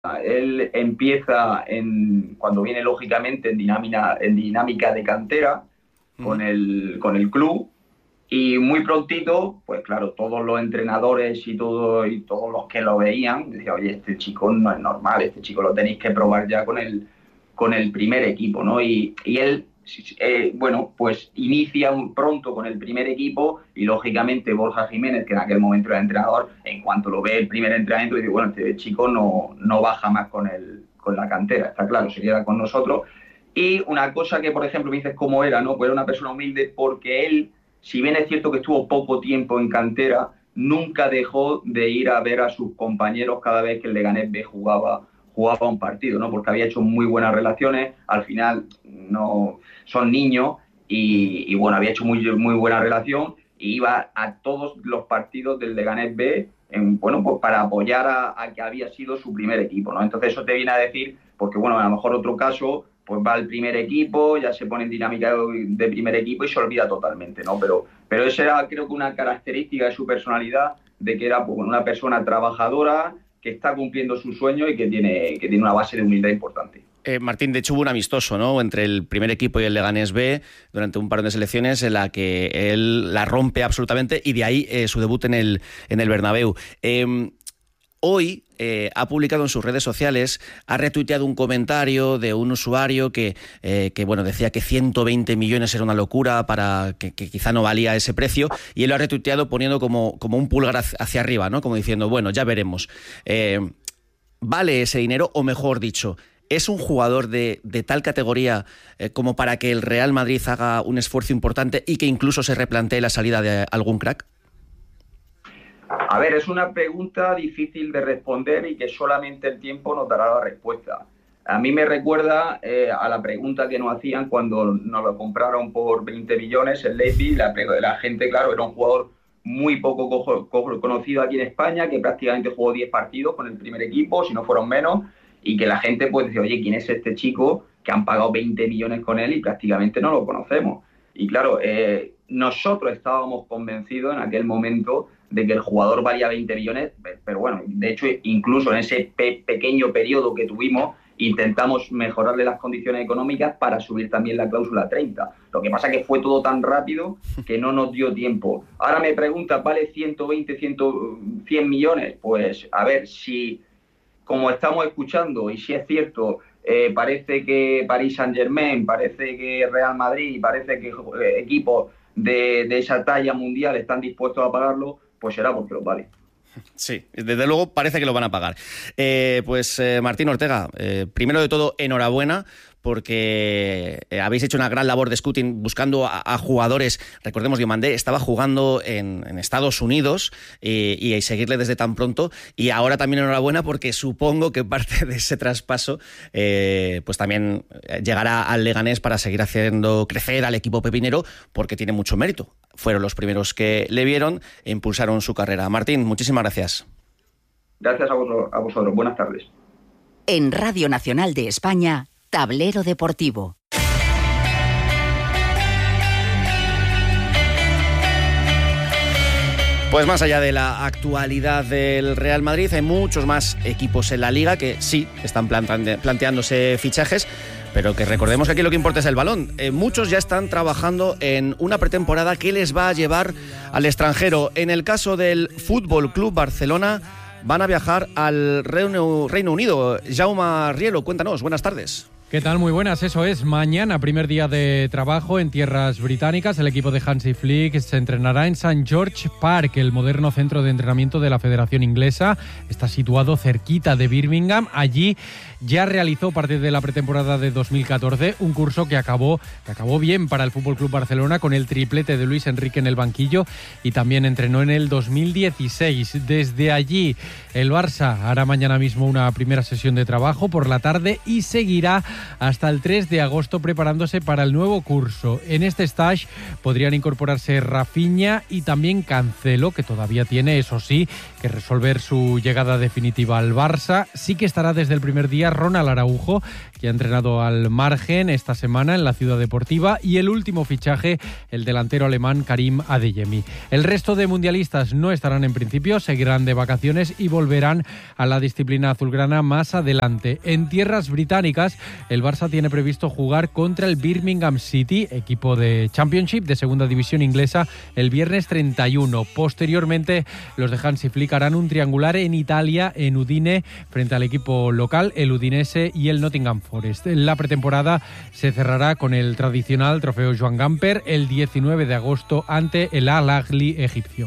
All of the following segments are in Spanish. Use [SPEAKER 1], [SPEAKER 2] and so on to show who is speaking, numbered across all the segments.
[SPEAKER 1] Él empieza cuando viene lógicamente en dinámica de cantera con el club, y muy prontito, pues claro, todos los entrenadores y todos los que lo veían decían: oye, este chico no es normal, este chico lo tenéis que probar ya con el primer equipo, ¿no? Y él, bueno, pues inicia pronto con el primer equipo, y lógicamente Borja Jiménez, que en aquel momento era entrenador, en cuanto lo ve el primer entrenamiento, dice: bueno, este chico no baja más con la cantera, está claro, se queda con nosotros. Y una cosa que, por ejemplo, me dices cómo era, ¿no? Pues era una persona humilde, porque él, si bien es cierto que estuvo poco tiempo en cantera, nunca dejó de ir a ver a sus compañeros cada vez que el Leganés B jugaba un partido, ¿no? Porque había hecho muy buenas relaciones, al final no son niños, y bueno, había hecho muy, muy buena relación, y iba a todos los partidos del Leganés B, bueno, pues para apoyar a que había sido su primer equipo, ¿no? Entonces eso te viene a decir, porque bueno, a lo mejor otro caso, pues va al primer equipo, ya se pone en dinámica de primer equipo y se olvida totalmente, ¿no? Pero esa era, creo que, una característica de su personalidad, de que era, pues, una persona trabajadora, que está cumpliendo su sueño y que tiene una base de humildad importante.
[SPEAKER 2] Martín, de hecho hubo un amistoso, ¿no?, entre el primer equipo y el Leganés B durante un par de selecciones, en la que él la rompe absolutamente, y de ahí su debut en el Bernabéu. Hoy ha publicado en sus redes sociales, ha retuiteado un comentario de un usuario que bueno, decía que 120 millones era una locura, para que quizá no valía ese precio, y él lo ha retuiteado poniendo como un pulgar hacia arriba, ¿no?, como diciendo: bueno, ya veremos. ¿Vale ese dinero? O mejor dicho, ¿es un jugador de tal categoría como para que el Real Madrid haga un esfuerzo importante y que incluso se replantee la salida de algún crack?
[SPEAKER 1] A ver, es una pregunta difícil de responder y que solamente el tiempo nos dará la respuesta. A mí me recuerda a la pregunta que nos hacían cuando nos lo compraron por 20 millones el Leipzig. La gente, claro, era un jugador muy poco conocido aquí en España, que prácticamente jugó 10 partidos con el primer equipo, si no fueron menos, y que la gente pues decía: oye, ¿quién es este chico que han pagado 20 millones con él y prácticamente no lo conocemos? Y claro, nosotros estábamos convencidos en aquel momento de que el jugador valía 20 millones, pero bueno, de hecho, incluso en ese pequeño periodo que tuvimos, intentamos mejorarle las condiciones económicas para subir también la cláusula 30. Lo que pasa es que fue todo tan rápido que no nos dio tiempo. Ahora me preguntas: ¿vale 120, 100 millones? Pues a ver, si, como estamos escuchando, y si es cierto, parece que Paris Saint-Germain, parece que Real Madrid, parece que equipos de esa talla mundial están dispuestos a pagarlo, pues será porque lo vale.
[SPEAKER 2] Sí, desde luego parece que lo van a pagar. Martín Ortega, primero de todo, enhorabuena, porque habéis hecho una gran labor de scouting buscando a jugadores. Recordemos, Diomandé estaba jugando en Estados Unidos, y seguirle desde tan pronto. Y ahora también enhorabuena, porque supongo que parte de ese traspaso pues también llegará al Leganés para seguir haciendo crecer al equipo pepinero, porque tiene mucho mérito. Fueron los primeros que le vieron e impulsaron su carrera. Martín, muchísimas gracias.
[SPEAKER 1] Gracias a vosotros. Buenas tardes.
[SPEAKER 3] En Radio Nacional de España, Tablero Deportivo.
[SPEAKER 2] Pues más allá de la actualidad del Real Madrid, hay muchos más equipos en la Liga que sí están planteándose fichajes, pero que recordemos que aquí lo que importa es el balón. Muchos ya están trabajando en una pretemporada que les va a llevar al extranjero. En el caso del Fútbol Club Barcelona, van a viajar al Reino Unido. Jaume Rielo, cuéntanos, buenas tardes.
[SPEAKER 4] ¿Qué tal? Muy buenas, eso es. Mañana, primer día de trabajo en tierras británicas. El equipo de Hansi Flick se entrenará en St. George Park, el moderno centro de entrenamiento de la Federación Inglesa. Está situado cerquita de Birmingham. Allí ya realizó parte de la pretemporada de 2014, un curso que acabó bien para el FC Barcelona, con el triplete de Luis Enrique en el banquillo, y también entrenó en el 2016. Desde allí, el Barça hará mañana mismo una primera sesión de trabajo por la tarde y seguirá hasta el 3 de agosto preparándose para el nuevo curso. En este stage podrían incorporarse Rafinha y también Cancelo, que todavía tiene, eso sí, que resolver su llegada definitiva al Barça. Sí que estará desde el primer día Ronald Araujo, que ha entrenado al margen esta semana en la Ciudad Deportiva, y el último fichaje, el delantero alemán Karim Adeyemi. El resto de mundialistas no estarán en principio, seguirán de vacaciones y volverán a la disciplina azulgrana más adelante. En tierras británicas, el Barça tiene previsto jugar contra el Birmingham City, equipo de Championship, de segunda división inglesa, el viernes 31. Posteriormente, los de Hansi Flick harán un triangular en Italia, en Udine, frente al equipo local, el Udinese y el Nottingham Forest. La pretemporada se cerrará con el tradicional trofeo Joan Gamper el 19 de agosto ante el Al Ahly egipcio.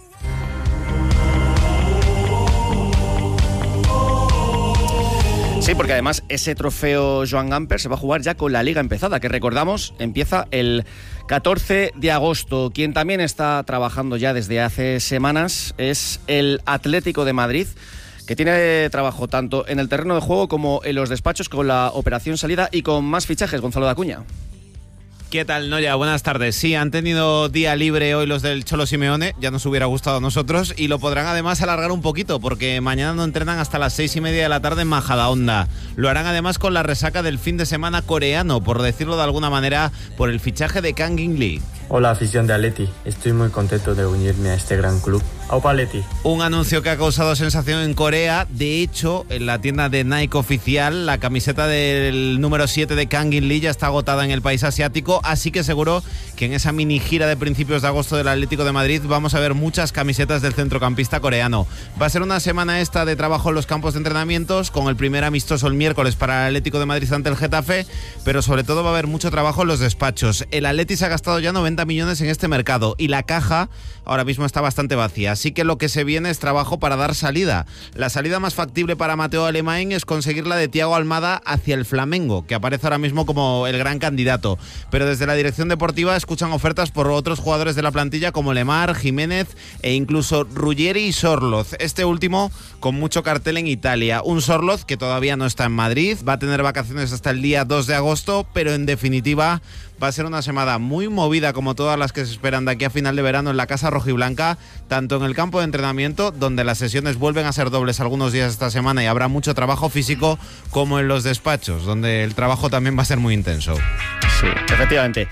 [SPEAKER 2] Sí, porque además ese trofeo Joan Gamper se va a jugar ya con la liga empezada, que recordamos empieza el 14 de agosto. Quien también está trabajando ya desde hace semanas es el Atlético de Madrid, que tiene trabajo tanto en el terreno de juego como en los despachos con la operación salida y con más fichajes. Gonzalo de Acuña.
[SPEAKER 5] ¿Qué tal, Noya? Buenas tardes. Sí, han tenido día libre hoy los del Cholo Simeone, ya nos hubiera gustado a nosotros, y lo podrán además alargar un poquito, porque mañana no entrenan hasta las 6:30 de la tarde en Majadahonda. Lo harán además con la resaca del fin de semana coreano, por decirlo de alguna manera, por el fichaje de Kang In-lee.
[SPEAKER 6] Hola, afición de Atleti. Estoy muy contento de unirme a este gran club. ¡Aupa Atleti!
[SPEAKER 5] Un anuncio que ha causado sensación en Corea. De hecho, en la tienda de Nike oficial, la camiseta del número 7 de Kang In-lee ya está agotada en el país asiático, así que seguro que en esa mini gira de principios de agosto del Atlético de Madrid vamos a ver muchas camisetas del centrocampista coreano. Va a ser una semana esta de trabajo en los campos de entrenamientos, con el primer amistoso el miércoles para el Atlético de Madrid ante el Getafe, pero sobre todo va a haber mucho trabajo en los despachos. El Atleti se ha gastado ya 90 millones en este mercado y la caja ahora mismo está bastante vacía, así que lo que se viene es trabajo para dar salida. La salida más factible para Mateo Alemán es conseguir la de Thiago Almada hacia el Flamengo, que aparece ahora mismo como el gran candidato, pero desde la dirección deportiva escuchan ofertas por otros jugadores de la plantilla como Lemar, Jiménez e incluso Ruggeri y Sorloz, este último con mucho cartel en Italia. Un Sorloz que todavía no está en Madrid, va a tener vacaciones hasta el día 2 de agosto, pero en definitiva va a ser una semana muy movida, como todas las que se esperan de aquí a final de verano en la Casa Rojiblanca, tanto en el campo de entrenamiento, donde las sesiones vuelven a ser dobles algunos días esta semana y habrá mucho trabajo físico, como en los despachos, donde el trabajo también va a ser muy intenso.
[SPEAKER 2] Sí, efectivamente.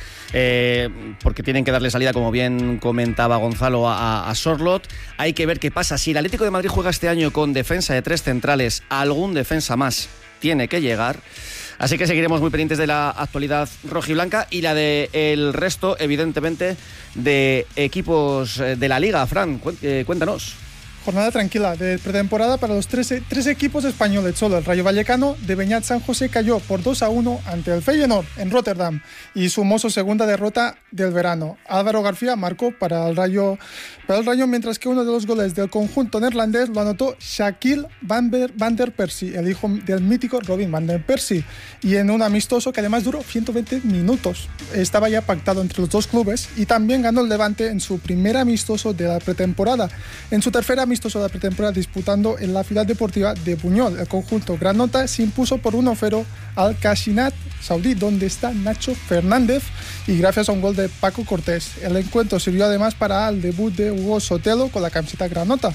[SPEAKER 2] Porque tienen que darle salida, como bien comentaba Gonzalo, a Sorloth. Hay que ver qué pasa. Si el Atlético de Madrid juega este año con defensa de 3 centrales, algún defensa más tiene que llegar. Así que seguiremos muy pendientes de la actualidad rojiblanca y la del resto, evidentemente, de equipos de la Liga. Fran, cuéntanos.
[SPEAKER 7] Jornada tranquila de pretemporada para los tres equipos españoles. Solo el Rayo Vallecano de Beñat San José cayó por 2-1 ante el Feyenoord en Rotterdam y sumó su segunda derrota del verano. Álvaro García marcó para el Rayo, mientras que uno de los goles del conjunto neerlandés lo anotó Shaquille Van der Persie, el hijo del mítico Robin Van der Persie, y en un amistoso que además duró 120 minutos. Estaba ya pactado entre los dos clubes y también ganó el Levante en su primer amistoso de la pretemporada. En su tercera amistoso de la pretemporada disputando en la Ciudad Deportiva de Buñol, el conjunto granota se impuso por 1-0 al Cashinat saudí, donde está Nacho Fernández, y gracias a un gol de Paco Cortés. El encuentro sirvió además para el debut de Hugo Sotelo con la camiseta granota.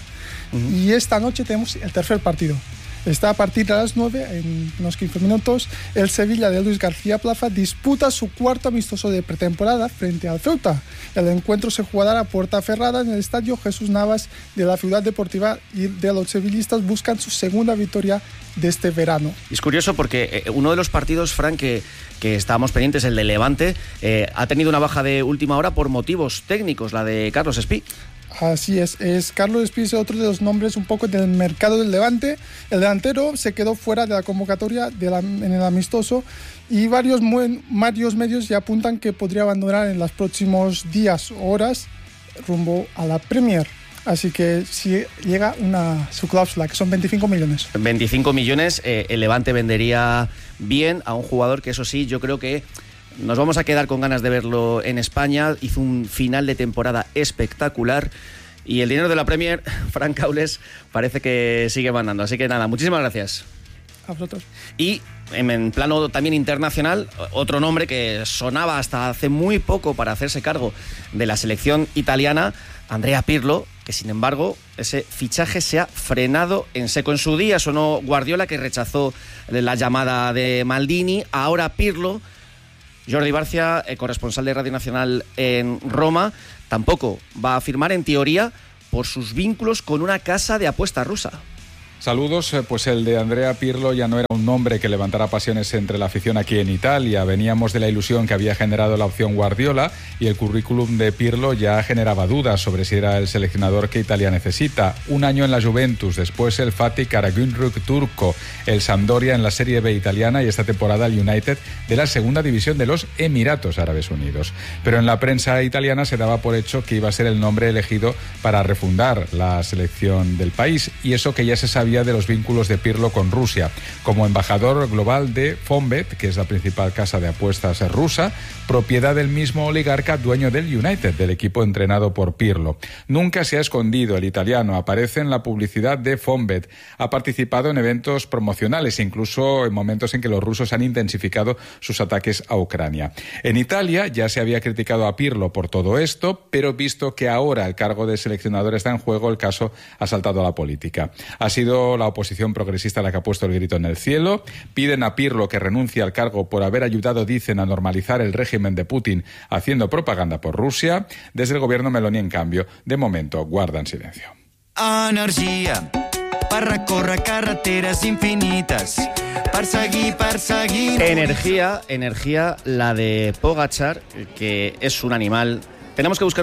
[SPEAKER 7] Y esta noche tenemos el tercer partido. Está a partir de las 9, en unos 15 minutos, el Sevilla de Luis García Plaza disputa su cuarto amistoso de pretemporada frente al Ceuta. El encuentro se jugará a puerta cerrada en el estadio Jesús Navas de la Ciudad Deportiva y de los sevillistas buscan su segunda victoria de este verano.
[SPEAKER 2] Es curioso porque uno de los partidos, Fran, que estábamos pendientes, el de Levante, ha tenido una baja de última hora por motivos técnicos, la de Carlos Espí.
[SPEAKER 7] Así es Carlos Espí, es otro de los nombres un poco del mercado del Levante. El delantero se quedó fuera de la convocatoria en el amistoso y varios medios ya apuntan que podría abandonar en los próximos días o horas rumbo a la Premier. Así que si llega su cláusula, que son 25 millones.
[SPEAKER 2] 25 millones, el Levante vendería bien a un jugador que, eso sí, yo creo que nos vamos a quedar con ganas de verlo en España. Hizo un final de temporada espectacular y el dinero de la Premier, Fran Caules, parece que sigue mandando. Así que nada, muchísimas gracias.
[SPEAKER 7] A vosotros.
[SPEAKER 2] Y en plano también internacional, otro nombre que sonaba hasta hace muy poco para hacerse cargo de la selección italiana, Andrea Pirlo, que sin embargo ese fichaje se ha frenado en seco. En su día sonó Guardiola, que rechazó la llamada de Maldini. Ahora Pirlo. Jordi Barcia, corresponsal de Radio Nacional en Roma, tampoco va a firmar, en teoría, por sus vínculos con una casa de apuestas rusa.
[SPEAKER 8] Saludos, pues el de Andrea Pirlo ya no era un nombre que levantara pasiones entre la afición aquí en Italia. Veníamos de la ilusión que había generado la opción Guardiola y el currículum de Pirlo ya generaba dudas sobre si era el seleccionador que Italia necesita. Un año en la Juventus, después el Fatih Karagümrük turco, el Sampdoria en la Serie B italiana y esta temporada el United de la segunda división de los Emiratos Árabes Unidos. Pero en la prensa italiana se daba por hecho que iba a ser el nombre elegido para refundar la selección del país, y eso que ya se sabía de los vínculos de Pirlo con Rusia, como embajador global de Fonbet, que es la principal casa de apuestas rusa, propiedad del mismo oligarca dueño del United, del equipo entrenado por Pirlo. Nunca se ha escondido el italiano, aparece en la publicidad de Fonbet, ha participado en eventos promocionales, incluso en momentos en que los rusos han intensificado sus ataques a Ucrania. En Italia ya se había criticado a Pirlo por todo esto, pero visto que ahora el cargo de seleccionador está en juego, el caso ha saltado a la política. Ha sido la oposición progresista la que ha puesto el grito en el cielo. Piden a Pirlo que renuncie al cargo por haber ayudado, dicen, a normalizar el régimen de Putin haciendo propaganda por Rusia. Desde el gobierno Meloni, en cambio, de momento guardan silencio.
[SPEAKER 9] Energia per recórrer carreteres infinitas, perseguir.
[SPEAKER 2] Energía, la de Pogačar, que es un animal. Tenemos que buscar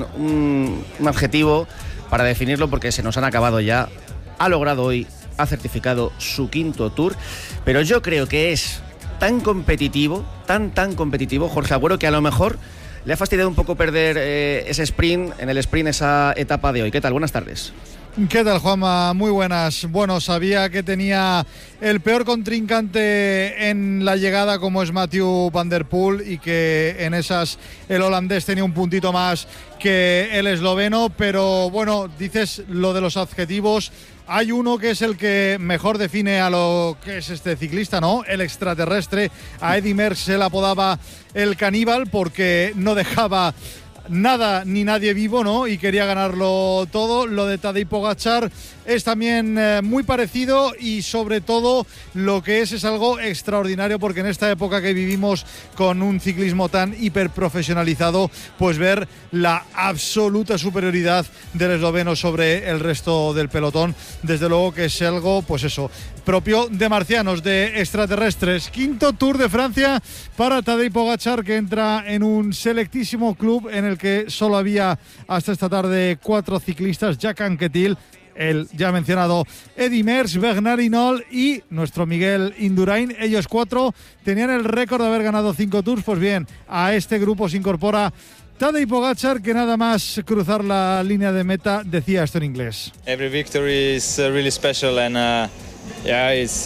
[SPEAKER 2] un adjetivo para definirlo porque se nos han acabado ya. Ha logrado hoy, ha certificado su 5º Tour, pero yo creo que es tan competitivo, tan competitivo, Jorge Agüero, que a lo mejor le ha fastidiado un poco perder ese sprint, esa etapa de hoy. ¿Qué tal? Buenas tardes.
[SPEAKER 10] ¿Qué tal, Juanma? Muy buenas. Bueno, sabía que tenía el peor contrincante en la llegada, como es Mathieu van der Poel, y que en esas el holandés tenía un puntito más que el esloveno, pero bueno, dices lo de los adjetivos. Hay uno que es el que mejor define a lo que es este ciclista, ¿no? El extraterrestre. A Eddy Merckx se le apodaba el caníbal porque no dejaba nada ni nadie vivo, ¿no? Y quería ganarlo todo. Lo de Tadej Pogačar es también muy parecido, y sobre todo lo que es algo extraordinario, porque en esta época que vivimos con un ciclismo tan hiperprofesionalizado, pues ver la absoluta superioridad del esloveno sobre el resto del pelotón, desde luego que es algo, pues eso, propio de marcianos, de extraterrestres. 5º Tour de Francia para Tadej Pogačar, que entra en un selectísimo club en el que solo había hasta esta tarde 4 ciclistas: Jack Anquetil, el ya mencionado Eddy Merckx, Bernard Hinault y nuestro Miguel Indurain. Ellos 4 tenían el récord de haber ganado 5 Tours. Pues bien, a este grupo se incorpora Tadej Pogačar, que nada más cruzar la línea de meta decía esto en inglés.
[SPEAKER 11] Every victory is really special, and it's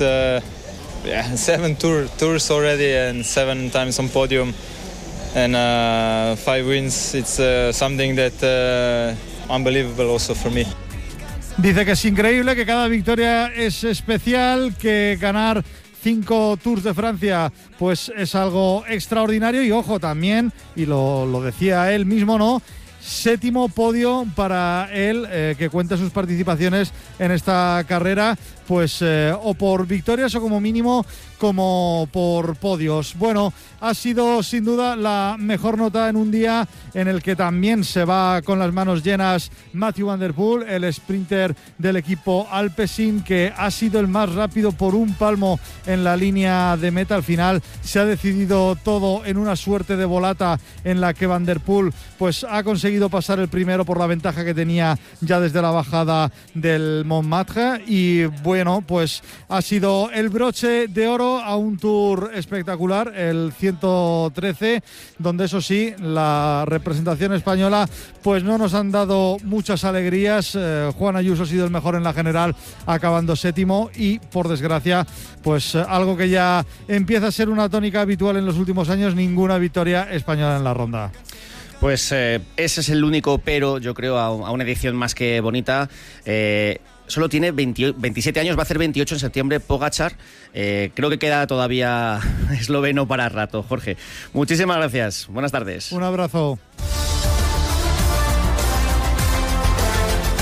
[SPEAKER 11] 7 tours already and 7 times on podium and 5 wins. It's something that unbelievable also for me.
[SPEAKER 10] Dice que es increíble, que cada victoria es especial, que ganar 5 Tours de Francia pues es algo extraordinario. Y ojo también, y lo decía él mismo, ¿no? 7º podio para él, que cuenta sus participaciones en esta carrera, pues o por victorias o como mínimo como por podios. Bueno, ha sido sin duda la mejor nota en un día en el que también se va con las manos llenas Mathieu van der Poel, el sprinter del equipo Alpecin, que ha sido el más rápido por un palmo en la línea de meta. Al final se ha decidido todo en una suerte de volata en la que van der Poel pues ha conseguido pasar el primero por la ventaja que tenía ya desde la bajada del Montmartre, y bueno, pues ha sido el broche de oro a un Tour espectacular, el 113, donde eso sí, la representación española pues no nos han dado muchas alegrías. Juan Ayuso ha sido el mejor en la general, acabando 7º, y por desgracia pues algo que ya empieza a ser una tónica habitual en los últimos años, ninguna victoria española en la ronda.
[SPEAKER 2] Pues ese es el único pero, yo creo, a una edición más que bonita. Solo tiene 27 años, va a hacer 28 en septiembre Pogačar. Creo que queda todavía esloveno para rato. Jorge, muchísimas gracias. Buenas tardes.
[SPEAKER 10] Un abrazo.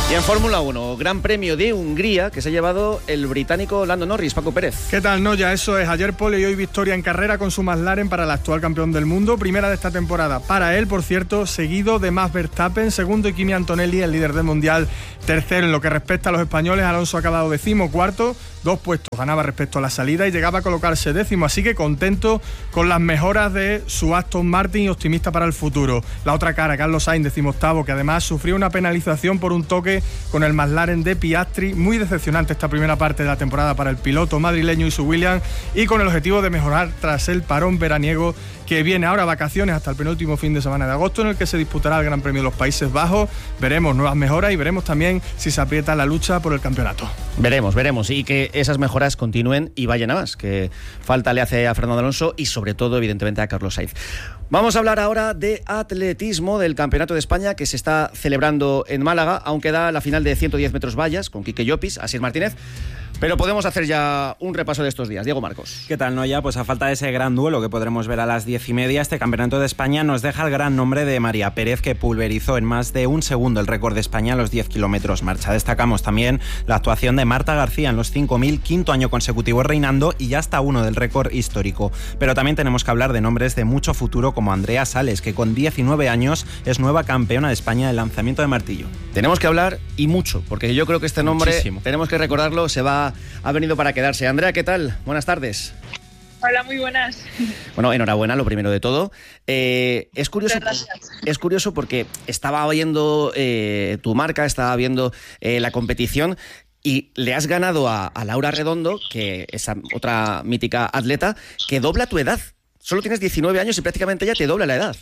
[SPEAKER 2] Y en Fórmula 1, Gran Premio de Hungría, que se ha llevado el británico Lando Norris. Paco Pérez.
[SPEAKER 12] ¿Qué tal, Noya? Eso es, ayer pole y hoy victoria en carrera con su McLaren para el actual campeón del mundo, primera de esta temporada para él, por cierto, seguido de Max Verstappen, segundo y Kimi Antonelli, el líder del mundial, tercero. En lo que respecta a los españoles, Alonso ha acabado 14º, 2 puestos ganaba respecto a la salida y llegaba a colocarse 10º, así que contento con las mejoras de su Aston Martin y optimista para el futuro. La otra cara, Carlos Sainz, 18º, que además sufrió una penalización por un toque con el McLaren de Piastri. Muy decepcionante esta primera parte de la temporada para el piloto madrileño y su Williams, y con el objetivo de mejorar tras el parón veraniego que viene ahora, vacaciones hasta el penúltimo fin de semana de agosto, en el que se disputará el Gran Premio de los Países Bajos. Veremos nuevas mejoras y veremos también si se aprieta la lucha por el campeonato.
[SPEAKER 2] Veremos, y que esas mejoras continúen y vayan a más, que falta le hace a Fernando Alonso y sobre todo, evidentemente, a Carlos Sainz. Vamos a hablar ahora de atletismo, del Campeonato de España que se está celebrando en Málaga. Aún queda la final de 110 metros vallas con Quique Llopis, Asier Martínez. Pero podemos hacer ya un repaso de estos días. Diego Marcos.
[SPEAKER 13] ¿Qué tal, Noya? Pues a falta de ese gran duelo que podremos ver a las 10:30, este Campeonato de España nos deja el gran nombre de María Pérez, que pulverizó en más de un segundo el récord de España en los 10 kilómetros marcha. Destacamos también la actuación de Marta García en los 5.000, quinto año consecutivo reinando y ya está uno del récord histórico. Pero también tenemos que hablar de nombres de mucho futuro como Andrea Sales, que con 19 años es nueva campeona de España del lanzamiento de martillo.
[SPEAKER 2] Tenemos que hablar y mucho, porque yo creo que este nombre,
[SPEAKER 13] muchísimo,
[SPEAKER 2] tenemos que recordarlo, ha venido para quedarse. Andrea, ¿qué tal? Buenas tardes.
[SPEAKER 14] Hola, muy buenas.
[SPEAKER 2] Bueno, enhorabuena, lo primero de todo. Es curioso porque estaba viendo tu marca, estaba viendo la competición y le has ganado a Laura Redondo, que es otra mítica atleta, que dobla tu edad. Solo tienes 19 años y prácticamente ella te dobla la edad.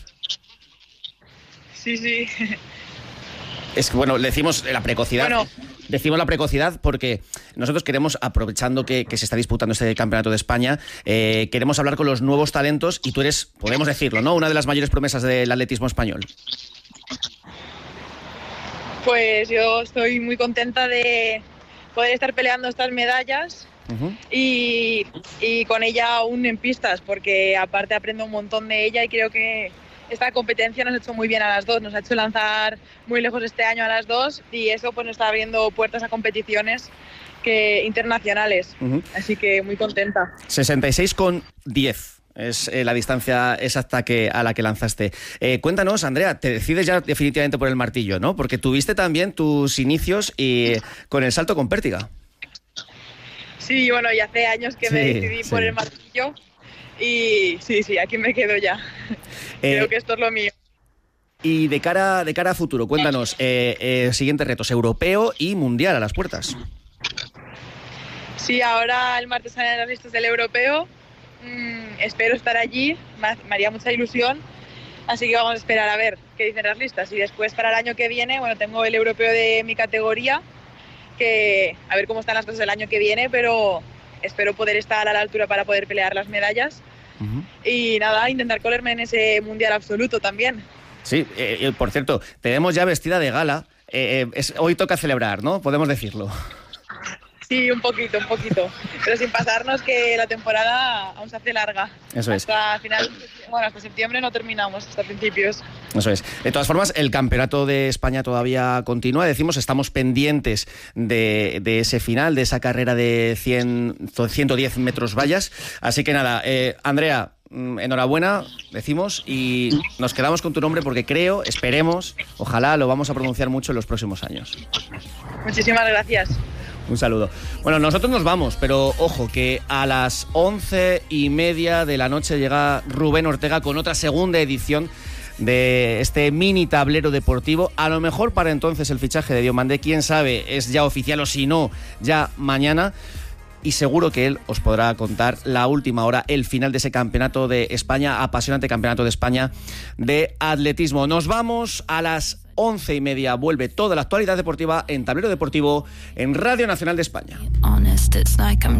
[SPEAKER 14] Sí.
[SPEAKER 2] Es que, bueno, decimos la precocidad. Decimos la precocidad porque nosotros queremos, aprovechando que se está disputando este Campeonato de España, queremos hablar con los nuevos talentos y tú eres, podemos decirlo, ¿no?, una de las mayores promesas del atletismo español.
[SPEAKER 14] Pues yo estoy muy contenta de poder estar peleando estas medallas. Y con ella aún en pistas, porque aparte aprendo un montón de ella y creo que esta competencia nos ha hecho muy bien a las dos, nos ha hecho lanzar muy lejos este año a las dos y eso pues nos está abriendo puertas a competiciones internacionales, así que muy contenta.
[SPEAKER 2] 66,10 es la distancia exacta a la que lanzaste. Cuéntanos, Andrea, te decides ya definitivamente por el martillo, ¿no? Porque tuviste también tus inicios con el salto con pértiga.
[SPEAKER 14] Sí, bueno, y hace años que me decidí por el martillo y sí, aquí me quedo ya. Creo que esto es lo mío.
[SPEAKER 2] Y de cara a futuro, cuéntanos, siguientes retos, europeo y mundial a las puertas.
[SPEAKER 14] Sí, ahora el martes salen las listas del europeo, espero estar allí, me haría mucha ilusión, así que vamos a esperar a ver qué dicen las listas. Y después para el año que viene, bueno, tengo el europeo de mi categoría, que a ver cómo están las cosas el año que viene, pero espero poder estar a la altura para poder pelear las medallas. Y nada, intentar colarme en ese mundial absoluto también.
[SPEAKER 2] Sí, por cierto, te vemos ya vestida de gala. Hoy toca celebrar, ¿no? Podemos decirlo.
[SPEAKER 14] Sí, un poquito, pero sin pasarnos que la temporada aún se hace larga.
[SPEAKER 2] Eso es.
[SPEAKER 14] Hasta final, hasta septiembre no terminamos, hasta principios.
[SPEAKER 2] Eso es. De todas formas, el Campeonato de España todavía continúa. Decimos, estamos pendientes de ese final, de esa carrera de 110 metros vallas. Así que nada, Andrea, enhorabuena, decimos, y nos quedamos con tu nombre porque esperemos, ojalá lo vamos a pronunciar mucho en los próximos años.
[SPEAKER 14] Muchísimas gracias.
[SPEAKER 2] Un saludo. Bueno, nosotros nos vamos, pero ojo, que a las 11:30 de la noche llega Rubén Ortega con otra segunda edición de este mini tablero deportivo. A lo mejor para entonces el fichaje de Diomandé, quién sabe, es ya oficial o si no, ya mañana. Y seguro que él os podrá contar la última hora, el final de ese Campeonato de España, apasionante Campeonato de España de atletismo. Nos vamos a las 11:30. Vuelve toda la actualidad deportiva en Tablero Deportivo en Radio Nacional de España.